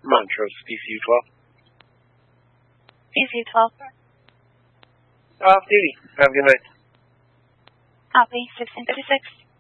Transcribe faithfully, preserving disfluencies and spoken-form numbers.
Montrose, P C U twelve. P C U twelve. Off duty. Have a good night. Copy, sixteen fifty-six.